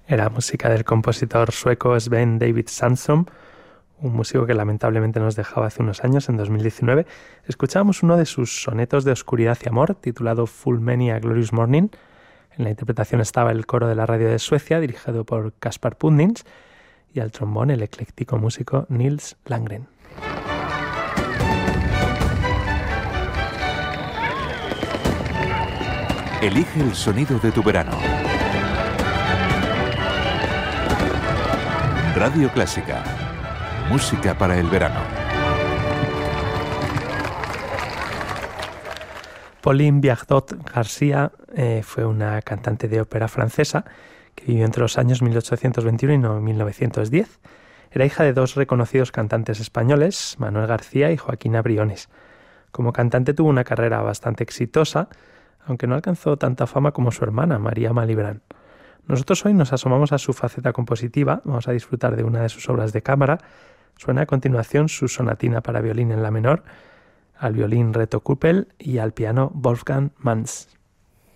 Era música del compositor sueco Sven David Sandström, un músico que lamentablemente nos dejaba hace unos años, en 2019. Escuchábamos uno de sus sonetos de oscuridad y amor, titulado Full Many a Glorious Morning. En la interpretación estaba el coro de la radio de Suecia, dirigido por Caspar Pundins, y al trombón el ecléctico músico Nils Landgren. Elige el sonido de tu verano. Radio Clásica. Música para el verano. Pauline Viardot García fue una cantante de ópera francesa que vivió entre los años 1821 y 1910. Era hija de dos reconocidos cantantes españoles, Manuel García y Joaquina Briones. Como cantante tuvo una carrera bastante exitosa, aunque no alcanzó tanta fama como su hermana, María Malibran. Nosotros hoy nos asomamos a su faceta compositiva, vamos a disfrutar de una de sus obras de cámara. Suena a continuación su sonatina para violín en la menor, al violín Reto Kuppel y al piano Wolfgang Manz.